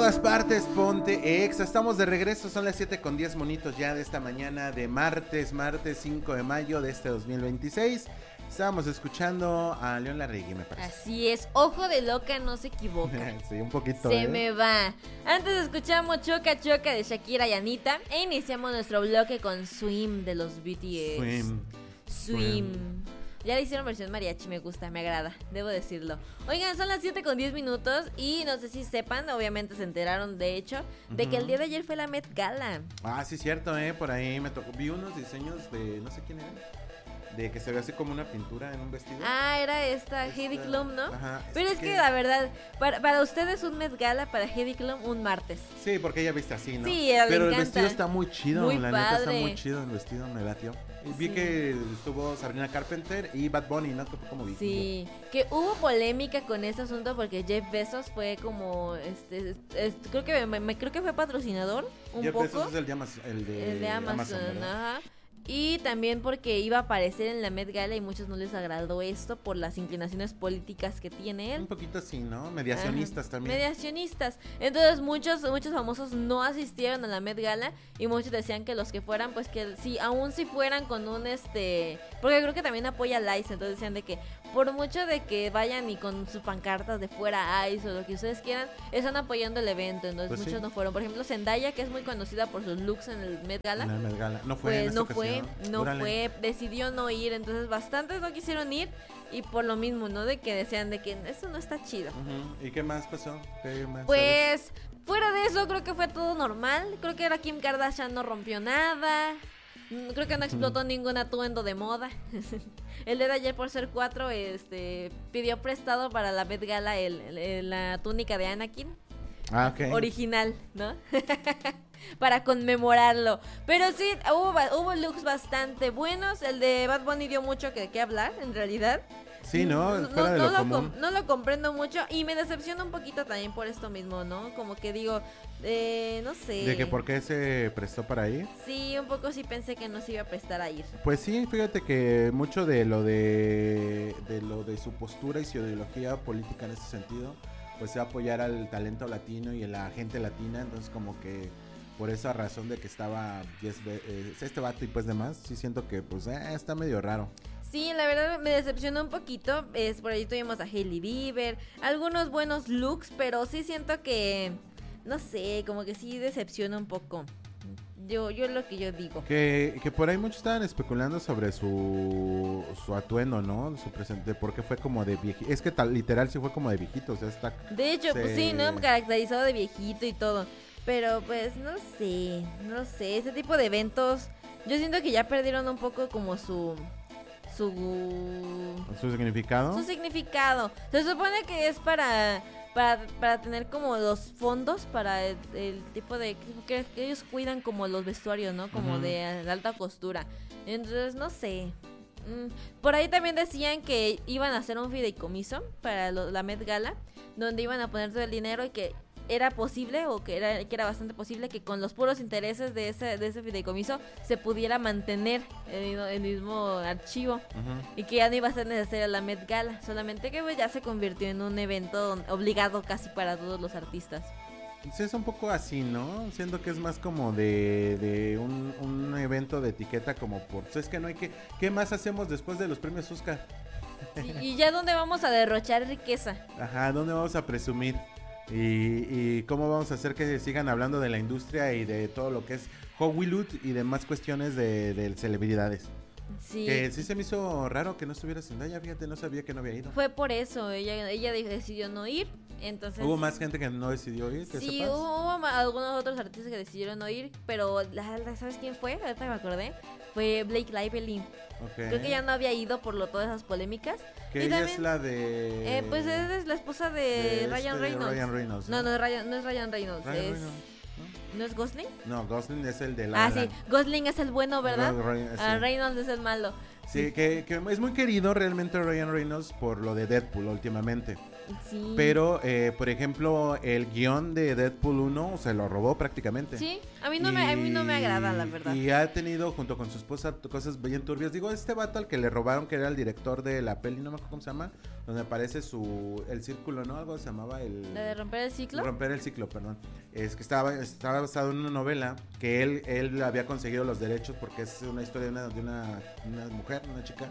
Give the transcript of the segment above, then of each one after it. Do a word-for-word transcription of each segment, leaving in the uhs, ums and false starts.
todas partes, ponte exa. Estamos de regreso, son las siete con diez monitos ya de esta mañana de martes, martes cinco de mayo de este dos mil veintiséis. Estábamos escuchando a León Larregui, me parece. Así es, ojo de loca no se equivoca. Sí, un poquito. Se ¿eh? me va. Antes escuchamos Choca Choca de Shakira y Anita e iniciamos nuestro bloque con Swim de los B T S. Swim. Swim. Swim. Ya le hicieron versión mariachi, me gusta, me agrada, debo decirlo. Oigan, son las siete con diez minutos y no sé si sepan, obviamente se enteraron de hecho, de Ujú. que el día de ayer fue la Met Gala. Ah, sí, cierto, eh, por ahí me tocó. Vi unos diseños de, no sé quién era, de que se ve así como una pintura en un vestido. Ah, era esta Esta- Heidi Klum, ¿no? Ajá, Pero es que la verdad, para, para ustedes un Met Gala, para Heidi Klum un martes. Sí, porque ella viste así, ¿no? Sí, a ella le Pero el encanta. vestido está muy chido, Muy la neta está padre. muy chido el vestido, me latió. Y vi Sí. que estuvo Sabrina Carpenter y Bad Bunny, ¿no? Fue como vikingo. Sí, que hubo polémica con este asunto porque Jeff Bezos fue como, este, es- creo que me, me- creo que fue patrocinador un Jeff poco. Bezos es el de Amazon, el de, El de Amazon, ¿verdad? ajá. Y también porque iba a aparecer en la Met Gala y muchos no les agradó esto por las inclinaciones políticas que tiene él. Un poquito así, ¿no? Mediacionistas Ajá. también. Mediacionistas. Entonces muchos muchos famosos no asistieron a la Met Gala y muchos decían que los que fueran, pues que sí, aún si fueran con un este, porque creo que también apoya a Lice, entonces decían de que por mucho de que vayan y con sus pancartas de fuera Ice o lo que ustedes quieran, están apoyando el evento, entonces Pues sí. muchos no fueron. Por ejemplo, Zendaya, que es muy conocida por sus looks en el Met Gala. En el Met Gala. No fue en Pues esta no fue, ocasión. no Órale. fue, decidió no ir, entonces bastantes no quisieron ir y por lo mismo, ¿no? De que decían de que eso no está chido. Ujú. ¿Y qué más pasó? ¿Qué más sabes? Pues fuera de eso creo que fue todo normal, creo que era Kim Kardashian no rompió nada, mm, creo que no explotó ningún atuendo de moda. El día de ayer por ser cuatro, este, pidió prestado para la Met Gala el, el- la túnica de Anakin. Ah, ok. Original, ¿no? Para conmemorarlo. Pero sí, hubo, ba- hubo looks bastante buenos. El de Bad Bunny dio mucho que, que hablar, en realidad. Sí, ¿no? No, Fuera de no lo lo común. com- no lo comprendo mucho y me decepciona un poquito también por esto mismo, ¿no? Como que digo, eh, no sé. ¿De que por qué se prestó para ir? Sí, un poco sí pensé que no se iba a prestar a ir. Pues sí, fíjate que mucho de lo de, de lo de su postura y su ideología política en ese sentido, pues es apoyar al talento latino y a la gente latina, entonces como que por esa razón de que estaba Yes Be- eh, este vato y pues demás, sí siento que pues eh, está medio raro. Sí, la verdad me decepcionó un poquito. Es, por ahí tuvimos a Hailey Bieber, algunos buenos looks, pero sí siento que, no sé, como que sí decepciona un poco. Yo, yo es lo que yo digo. Que, que por ahí muchos estaban especulando sobre su, su atuendo, ¿no? Su presente, porque fue como de viejito. Es que tal, literal sí fue como de viejito, o sea, está... De hecho, pues se- sí, ¿no? Caracterizado de viejito y todo. Pero pues no sé, no sé, ese tipo de eventos, yo siento que ya perdieron un poco como su... su... su significado. su significado. Se supone que es para... Para, para tener como los fondos para el, el tipo de que, que ellos cuidan como los vestuarios, ¿no? Como Ujú. de alta costura. Entonces, no sé. Mm, Por ahí también decían que iban a hacer un fideicomiso para lo- la Met Gala, donde iban a poner todo el dinero y que era posible o que era que era bastante posible que con los puros intereses de ese de ese fideicomiso se pudiera mantener el, mismo- el mismo archivo. Ujú. Y que ya no iba a ser necesaria la Met Gala, solamente que pues, ya se convirtió en un evento obligado casi para todos los artistas. Sí, es un poco así, ¿no? Siento que es más como de, de un, un evento de etiqueta como por... Es que no hay que... ¿Qué más hacemos después de los premios Oscar? Sí, y ya dónde vamos a derrochar riqueza. Ajá, ¿dónde vamos a presumir? Y, y cómo vamos a hacer que sigan hablando de la industria y de todo lo que es Hollywood y demás cuestiones de, de celebridades. Sí. Que sí se me hizo raro que no estuviera Zendaya, fíjate, no sabía que no había ido. Fue por eso, ella ella de- decidió no ir, entonces... Hubo más gente que no decidió ir, que Sí, sepas. hubo, hubo ma- algunos otros artistas que decidieron no ir, pero la- la- ¿sabes quién fue? Ahorita me acordé. Fue Blake Lively. Ok. Creo que ya no había ido por lo, todas esas polémicas. Que y ella también- es la de... Eh, pues es, es la esposa de, de Ryan este Reynolds. Ryan Reynolds, No, ¿no? no, es Ryan, no es Ryan Reynolds, Ryan es... Reynolds, ¿No es Gosling? ¿no? No, Gosling es el de la... Ah, sí, Gosling es el bueno, ¿verdad? Ryan- sí. Ah, Reynolds es el malo. Sí, que, que es muy querido realmente Ryan Reynolds por lo de Deadpool últimamente. Sí. Pero, eh, por ejemplo, el guión de Deadpool uno se lo robó prácticamente. Sí, a mí no, y, me, a mí no me agrada, la verdad. Y ha tenido, junto con su esposa, cosas bien turbias. Digo, este vato al que le robaron, que era el director de la peli, no me acuerdo cómo se llama, donde aparece su, el círculo, ¿no? Algo se llamaba el... ¿La de romper el ciclo? Romper el ciclo, perdón. Es que estaba, estaba basado en una novela que él, él había conseguido los derechos porque es una historia de una, de una, una mujer, una chica.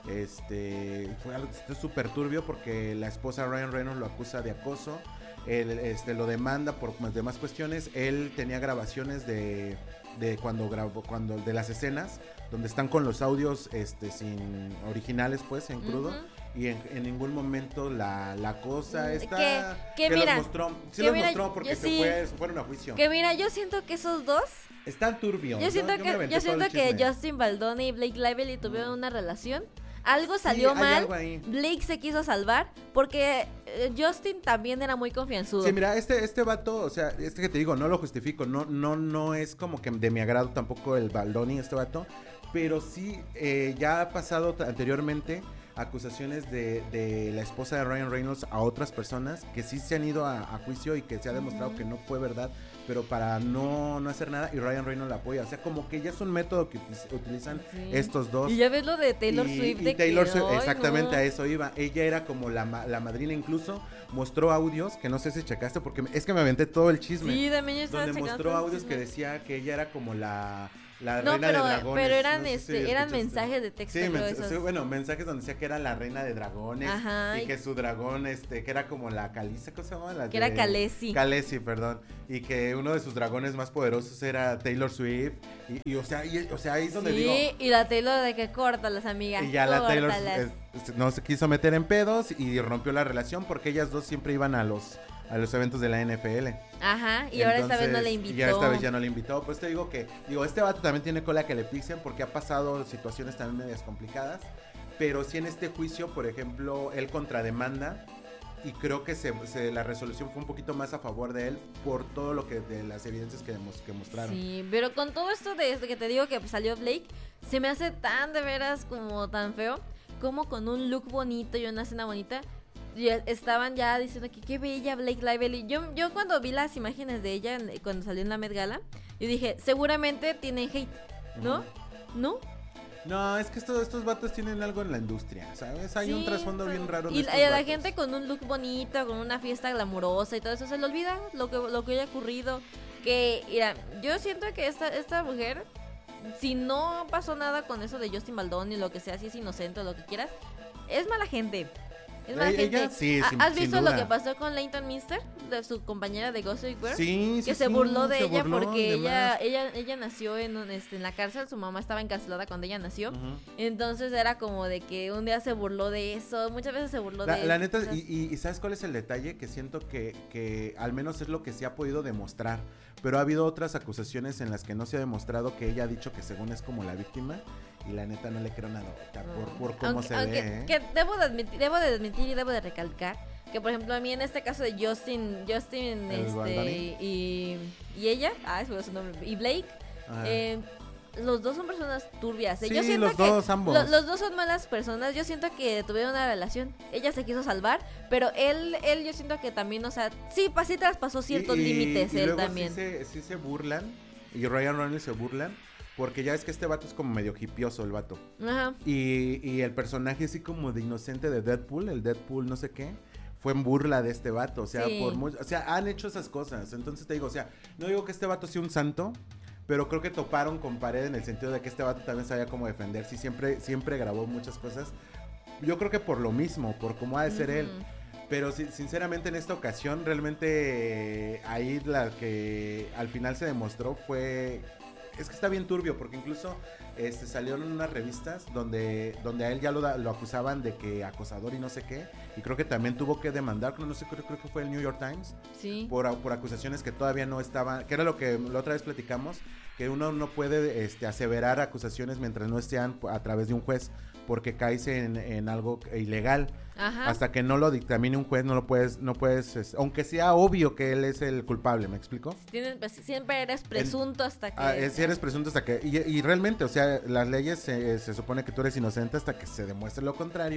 Este fue algo súper turbio porque la esposa Ryan Reynolds lo acusa de acoso, él este, lo demanda por más demás cuestiones. Él tenía grabaciones de, de cuando grabó, cuando de las escenas donde están con los audios este sin originales, pues en crudo. Uh-huh. Y en, en ningún momento la, la cosa está que, que, que mira, los mostró, sí que los mira, mostró porque se, sí, fue, se fueron a juicio. Que mira, yo siento que esos dos están turbios. Yo siento yo, que yo, yo siento que Justin Baldoni y Blake Lively tuvieron mm. una relación. Algo salió sí, mal, Blake se quiso salvar porque eh, Justin también era muy confianzudo. Sí, mira, este este vato, o sea, este que te digo, no lo justifico, no no no es como que de mi agrado tampoco el Baldoni, este vato, pero sí eh, ya ha pasado t- anteriormente acusaciones de, de la esposa de Ryan Reynolds a otras personas que sí se han ido a, a juicio y que se ha demostrado uh-huh. que no fue verdad, pero para no, no hacer nada, y Ryan Reynolds la apoya. O sea, como que ya es un método que utilizan sí. estos dos. Y ya ves lo de Taylor y, Swift. Y de Taylor que, Swift, ay, exactamente no. a eso iba. Ella era como la, la madrina, incluso mostró audios, que no sé si checaste, porque es que me aventé todo el chisme. Sí, también yo estaba donde mostró audios que decía que ella era como la... La no, reina pero, de dragones. pero eran no sé este, si eran mensajes de texto. Sí, mens- sí, bueno, mensajes donde decía que era la reina de dragones. Ajá, y, y que su dragón, este, que era como la Calisa, ¿cómo se llama? La que de, era Khaleesi. Khaleesi, perdón. Y que uno de sus dragones más poderosos era Taylor Swift. Y, y o sea, y, o sea, ahí es donde sí, digo. Sí, y la Taylor de que córtalas, amiga. Y ya la Taylor córtalas. eh, no se quiso meter en pedos y rompió la relación porque ellas dos siempre iban a los a los eventos de la N F L. Ajá, y Entonces, ahora esta vez no le invitó. Y ya esta vez ya no le invitó. Pues te digo que, digo, este vato también tiene cola que le pisen porque ha pasado situaciones también medias complicadas. Pero sí en este juicio, por ejemplo, él contrademanda y creo que se, se, la resolución fue un poquito más a favor de él por todo lo que, de las evidencias que, que mostraron. Sí, pero con todo esto de, de que te digo que salió Blake, se me hace tan de veras como tan feo, como con un look bonito y una escena bonita, y estaban ya diciendo que qué bella Blake Lively. Yo, yo cuando vi las imágenes de ella cuando salió en la Met Gala, yo dije, seguramente tienen hate, ¿no? Uh-huh. ¿No? No, es que estos, estos vatos tienen algo en la industria, ¿sabes? Hay sí, un trasfondo bien raro. Y a la gente con un look bonito, con una fiesta glamurosa y todo eso, se le olvida lo que, lo que haya ocurrido. Que, mira, yo siento que esta, esta mujer, si no pasó nada con eso de Justin Baldoni, lo que sea, si es inocente o lo que quieras, es mala gente. Es mala ella, gente. Sí, sin, ¿Has visto sin duda. lo que pasó con Leighton Meester, de su compañera de Gossip Girl? Sí, sí, que se sí, burló de se ella burló, porque de ella, ella ella nació en, un, este, en la cárcel, su mamá estaba encarcelada cuando ella nació. Uh-huh. Entonces era como de que un día se burló de eso, muchas veces se burló la, de La eso. neta, y, y, y ¿sabes cuál es el detalle? Que siento que, que al menos es lo que se ha podido demostrar. Pero ha habido otras acusaciones en las que no se ha demostrado que ella ha dicho que según es como la víctima. Y la neta no le creo nada no. por, por cómo aunque, se aunque, ve. ¿eh? Que debo de admitir, debo de admitir y debo de recalcar que por ejemplo a mí en este caso de Justin, Justin este, y, y ella, ah, es su nombre, y Blake, eh, los dos son personas turbias. ¿eh? Sí, yo siento los que dos, ambos. Lo, los dos son malas personas. Yo siento que tuvieron una relación. Ella se quiso salvar, pero él, él yo siento que también, o sea, sí, sí traspasó ciertos y, y, límites y él luego también. Sí se, sí se burlan, y Ryan Reynolds se burlan. Porque ya es que este vato es como medio hipioso el vato. Ajá. Y, y el personaje así como de inocente de Deadpool, el Deadpool no sé qué, fue en burla de este vato. O sea, sí. por muy, o sea, han hecho esas cosas. Entonces te digo, o sea, no digo que este vato sea un santo, pero creo que toparon con pared en el sentido de que este vato también sabía cómo defenderse y siempre, siempre grabó muchas cosas. Yo creo que por lo mismo, por cómo ha de ser uh-huh. él. Pero sinceramente en esta ocasión realmente eh, ahí la que al final se demostró fue... Es que está bien turbio porque incluso este, salieron unas revistas donde, donde a él ya lo, lo acusaban de que acosador y no sé qué. Y creo que también tuvo que demandar, no sé, creo, creo que fue el New York Times. Sí. Por, por acusaciones que todavía no estaban, que era lo que la otra vez platicamos, que uno no puede este, aseverar acusaciones mientras no estén a través de un juez, porque caes en, en algo ilegal. Ajá. Hasta que no lo dictamine un juez, no lo puedes, no puedes, es, aunque sea obvio que él es el culpable, ¿me explico? Tienes, pues, siempre eres presunto en, hasta que... Ah, si eres presunto hasta que, y, y realmente, o sea, las leyes se, se supone que tú eres inocente hasta que se demuestre lo contrario,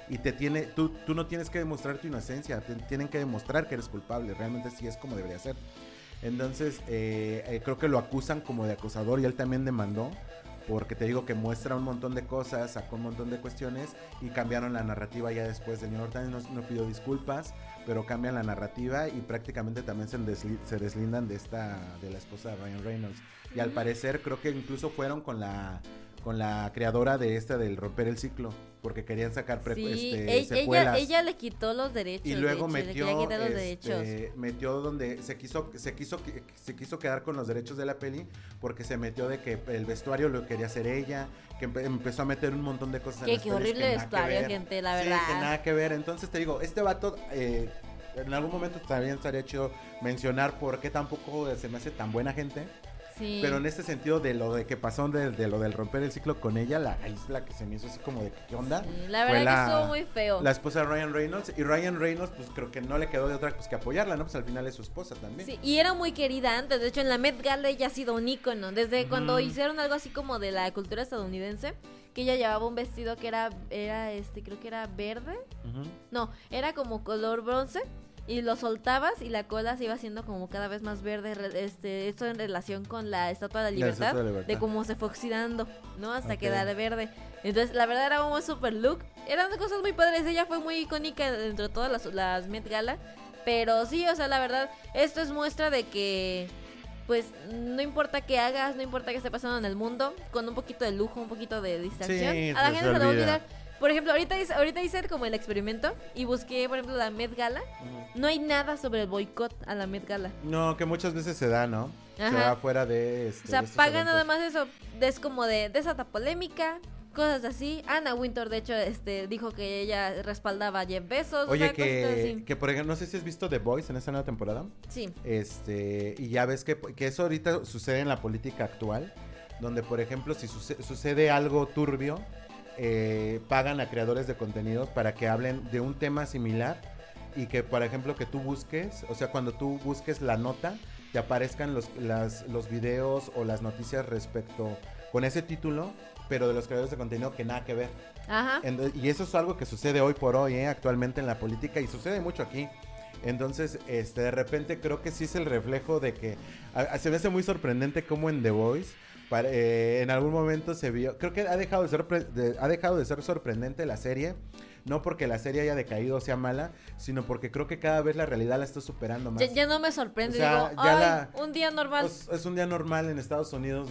y te tiene, tú, tú no tienes que demostrar tu inocencia, te tienen que demostrar que eres culpable, realmente sí es como debería ser. Entonces eh, eh, creo que lo acusan como de acosador y él también demandó, porque te digo que muestra un montón de cosas, sacó un montón de cuestiones y cambiaron la narrativa ya después. El New York Times no, no pidió disculpas, pero cambian la narrativa y prácticamente también se, desli- se deslindan de esta, de la esposa de Ryan Reynolds. Y al parecer creo que incluso fueron con la con la creadora de esta del romper el ciclo, porque querían sacar pre- sí, este, ella, secuelas. ella le quitó los derechos. Y luego de hecho, metió, le quería quitar los este, derechos. metió donde se quiso, se quiso, se quiso quedar con los derechos de la peli, porque se metió de que el vestuario lo quería hacer ella, que empe- empezó a meter un montón de cosas. Que, en las qué pelis horrible que nada que vestuario, ver. gente, la Sí, verdad. que nada que ver. Entonces te digo, este vato, eh, en algún momento también estaría chido mencionar por qué tampoco se me hace tan buena gente. Sí. Pero en este sentido de lo de que pasó de, de lo del romper el ciclo con ella, la isla que se me hizo así como de ¿qué onda? Sí, la Fue verdad la, que estuvo muy feo. La esposa de Ryan Reynolds, y Ryan Reynolds pues creo que no le quedó de otra pues que apoyarla, ¿no? Pues al final es su esposa también. Sí, y era muy querida antes, de hecho en la Met Gala ella ha sido un ícono, desde Ujú. cuando hicieron algo así como de la cultura estadounidense, que ella llevaba un vestido que era, era este, creo que era verde, Ujú. no, era como color bronce, y lo soltabas y la cola se iba haciendo como cada vez más verde, re- este, esto en relación con la Estatua de la La Libertad, Estatua de la Libertad. de cómo se fue oxidando, ¿no? Hasta Ok. quedar verde. Entonces, la verdad era un super look, eran cosas muy padres, ella fue muy icónica dentro de todas las, las Met Gala, pero sí, o sea, la verdad, esto es muestra de que, pues, no importa qué hagas, no importa qué esté pasando en el mundo, con un poquito de lujo, un poquito de distracción, Sí, a la se gente se le va a olvida. olvidar. Por ejemplo, ahorita hice, ahorita hice como el experimento y busqué, por ejemplo, la Met Gala. Ujú. No hay nada sobre el boicot a la Met Gala. No, que muchas veces se da, ¿no? Se Ajá. da fuera de este, O sea, de estos paga nada eventos. más eso. Es como de desata polémica, cosas así. Anna Wintour, de hecho, este dijo que ella respaldaba a Jeff Bezos. Oye, o sea, cositas que, así. que por ejemplo, no sé si has visto The Boys en esta nueva temporada. Sí. Este, y ya ves que, que eso ahorita sucede en la política actual, donde por ejemplo si suce- sucede algo turbio, eh, pagan a creadores de contenidos para que hablen de un tema similar y que por ejemplo que tú busques, o sea cuando tú busques la nota, te aparezcan los, las, los videos o las noticias respecto con ese título, pero de los creadores de contenido que nada que ver. Ajá. Endo- y eso es algo que sucede hoy por hoy, ¿eh? Actualmente en la política y sucede mucho aquí. Entonces, este, de repente creo que sí es el reflejo de que a- a- se me hace muy sorprendente cómo en The Voice para- eh, en algún momento se vio, creo que ha dejado de ser pre- de- ha dejado de ser sorprendente la serie, no porque la serie haya decaído o sea mala, sino porque creo que cada vez la realidad la está superando más. Ya, ya no me sorprende. O sea, Digo, ya ay, la- un día normal. Pues, es un día normal en Estados Unidos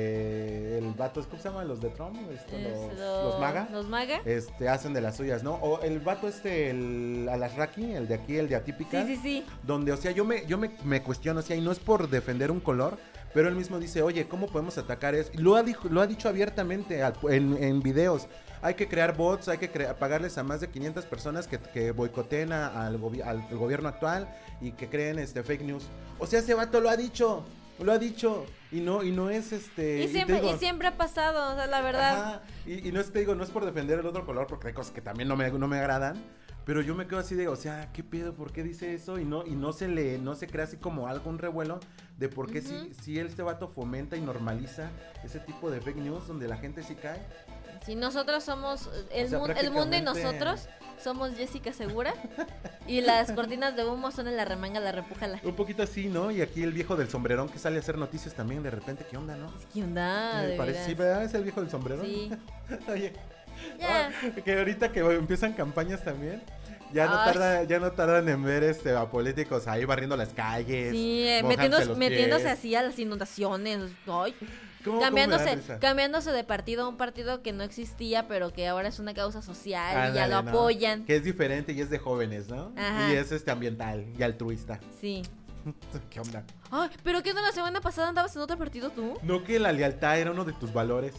donde el vato, ¿cómo se llama? Los de Trump, Esto, Es los, lo- los MAGA. Los maga. Este, hacen de las suyas, ¿no? O el vato este, el Alasraki, el de aquí, el de Atípica. Sí, sí, sí. Donde, o sea, yo me, yo me, me cuestiono, o sea, y no es por defender un color, pero él mismo dice, oye, ¿cómo podemos atacar eso? Y lo ha, dicho, lo ha dicho abiertamente al- en, en videos. Hay que crear bots, hay que crea- pagarles a más de quinientas personas que, que boicoteen a- al, gobi- al gobierno actual y que creen este fake news. O sea, ese vato lo ha dicho, lo ha dicho. Y no, y no es este... Y te siempre, digo- y siempre ha pasado, o sea, la verdad. Ajá, y, y no es, te digo, no es por defender el otro color, porque hay cosas que también no me, no me agradan, pero yo me quedo así de, o sea, ¿qué pedo? ¿Por qué dice eso? Y no, y no se le, no se crea así como algo, un revuelo de por qué Ujú. si, si este vato fomenta y normaliza ese tipo de fake news donde la gente sí cae. Si nosotros somos el, O sea, mu- el mundo y prácticamente- nosotros somos Jessica Segura y las cortinas de humo son en la remanga, la repújala. Un poquito así, ¿no? Y aquí el viejo del sombrerón que sale a hacer noticias también, de repente, ¿qué onda, no? ¿Qué onda? Me De parece, veras. sí, ¿verdad? Es el viejo del sombrerón. Sí. Oye, Ya. ah, que ahorita que empiezan campañas también, ya no Ay. tarda, ya no tardan en ver este a políticos ahí barriendo las calles. Sí, eh, mojándose metiéndose, los metiéndose pies. así a las inundaciones. Ay. ¿Cómo- cómo me da Cambiándose, risa? cambiándose de partido a un partido que no existía, pero que ahora es una causa social y ya Ándale, lo ¿no? apoyan. Que es diferente y es de jóvenes, ¿no? Ajá. Y es este ambiental y altruista. Sí. ¿Qué onda? Ay, pero ¿qué onda la semana pasada andabas en otro partido tú? No que la lealtad era uno de tus valores.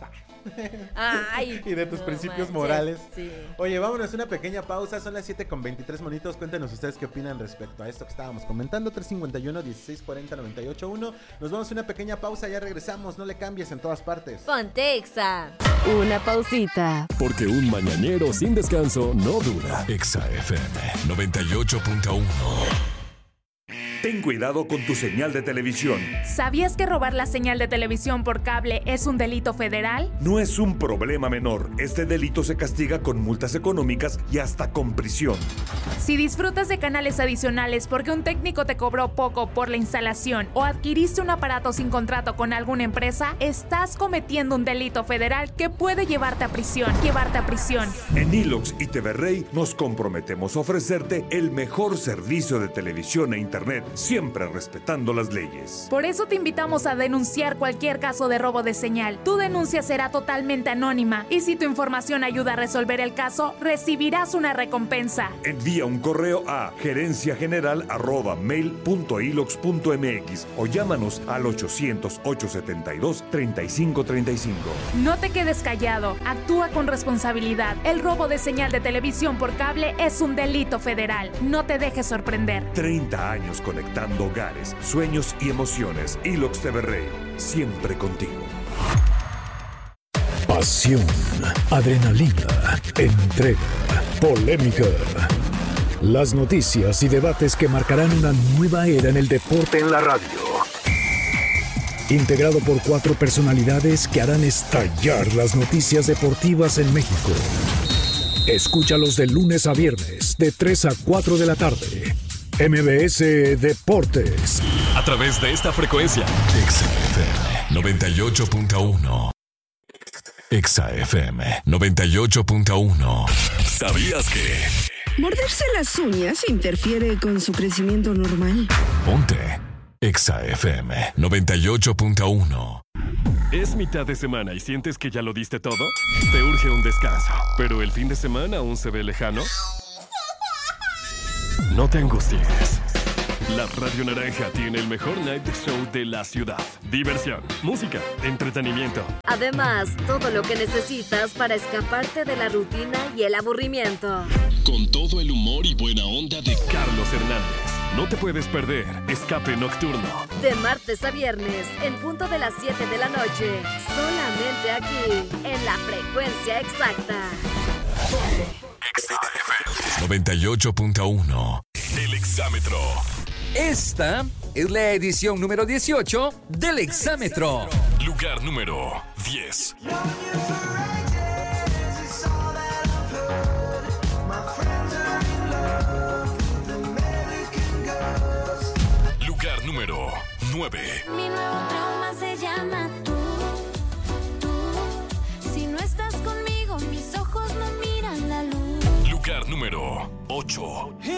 Ay. Y de tus no principios manches, morales. Sí. Oye, vámonos a una pequeña pausa. Son las siete con veintitrés monitos. Cuéntenos ustedes qué opinan respecto a esto que estábamos comentando. tres cinco uno, dieciséis cuarenta, noventa y ocho uno. Nos vamos a una pequeña pausa. Ya regresamos. No le cambies en todas partes. Pontexa. Una pausita. Porque un mañanero sin descanso no dura. Exa F M noventa y ocho punto uno. Ten cuidado con tu señal de televisión. ¿Sabías que robar la señal de televisión por cable es un delito federal? No es un problema menor. Este delito se castiga con multas económicas y hasta con prisión. Si disfrutas de canales adicionales porque un técnico te cobró poco por la instalación o adquiriste un aparato sin contrato con alguna empresa, estás cometiendo un delito federal que puede llevarte a prisión. Llevarte a prisión. En Ilox y T V Rey nos comprometemos a ofrecerte el mejor servicio de televisión e internet, siempre respetando las leyes. Por eso te invitamos a denunciar cualquier caso de robo de señal. Tu denuncia será totalmente anónima y si tu información ayuda a resolver el caso, recibirás una recompensa. Envía un correo a gerencia general arroba mail punto ilox punto mx o llámanos al ochocientos, ochocientos setenta y dos, treinta y cinco treinta y cinco. No te quedes callado, actúa con responsabilidad. El robo de señal de televisión por cable es un delito federal. No te dejes sorprender. treinta años conectando hogares, sueños y emociones. Ilox T V Rey, siempre contigo. Pasión, adrenalina, entrega, polémica. Las noticias y debates que marcarán una nueva era en el deporte en la radio. Integrado por cuatro personalidades que harán estallar las noticias deportivas en México. Escúchalos de lunes a viernes, de tres a cuatro de la tarde. M B S Deportes. A través de esta frecuencia. Exa F M noventa y ocho punto uno. Exa F M noventa y ocho punto uno. ¿Sabías que? Morderse las uñas interfiere con su crecimiento normal. Ponte Exa F M noventa y ocho punto uno. ¿Es mitad de semana y sientes que ya lo diste todo? Te urge un descanso, pero el fin de semana aún se ve lejano. No te angusties. La Radio Naranja tiene el mejor night show de la ciudad. Diversión, música, entretenimiento. Además, todo lo que necesitas para escaparte de la rutina y el aburrimiento. Con todo el humor y buena onda de Carlos Hernández. No te puedes perder Escape Nocturno. De martes a viernes, en punto de las siete de la noche. Solamente aquí, en la frecuencia exacta. Exa F M noventa y ocho punto uno. El Exámetro. Esta es la edición número dieciocho del Exámetro. Lugar número diez. Lugar número nueve. Mi nuevo trauma se llama tú, tú. Si no estás conmigo, mis ojos no miran la luz. Lugar número ocho.